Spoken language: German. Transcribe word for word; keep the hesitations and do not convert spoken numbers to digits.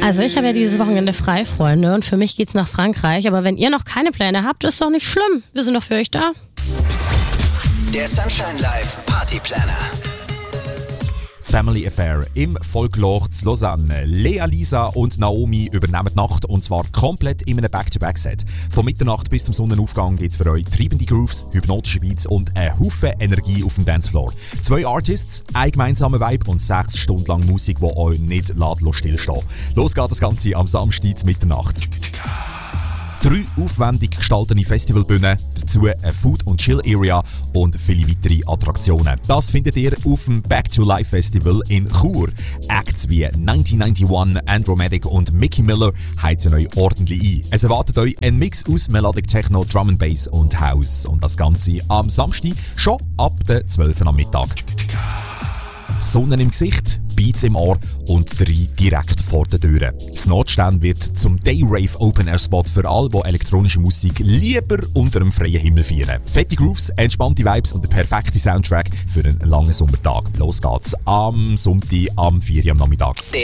Also ich habe ja dieses Wochenende frei, Freunde, und für mich geht's nach Frankreich. Aber wenn ihr noch keine Pläne habt, ist doch nicht schlimm. Wir sind doch für euch da. Der Sunshine Live Party Planner. Family Affair im Folklore zu Lausanne. Lea, Lisa und Naomi übernehmen die Nacht, und zwar komplett in einem Back-to-Back-Set. Von Mitternacht bis zum Sonnenaufgang gibt es für euch treibende Grooves, hypnotische Beats und einen Haufen Energie auf dem Dancefloor. Zwei Artists, ein gemeinsamer Vibe und sechs Stunden lang Musik, die euch nicht stillstehen lässt. Los geht das Ganze am Samstag zu Mitternacht. Drei aufwendig gestaltete Festivalbühnen, dazu eine Food- und Chill-Area und viele weitere Attraktionen. Das findet ihr auf dem Back to Life Festival in Chur. Acts wie neunzehnhunderteinundneunzig, Andromatic und Mickey Miller heizen euch ordentlich ein. Es erwartet euch ein Mix aus Melodic Techno, Drum and Bass und House. Und das Ganze am Samstag schon ab der zwölf Uhr am Mittag. Sonne im Gesicht, Beats im Ohr und drei direkt vor der Tür. Das Nordstern wird zum Day-Rave Open-Air-Spot für alle, die elektronische Musik lieber unter dem freien Himmel feiern. Fette Grooves, entspannte Vibes und der perfekte Soundtrack für einen langen Sommertag. Los geht's am Sonntag am vier Uhr am Nachmittag.